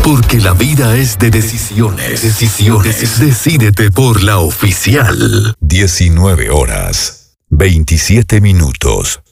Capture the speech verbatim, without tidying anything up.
Porque la vida es de decisiones. Decisiones. Decídete por la oficial. diecinueve horas, veintisiete minutos.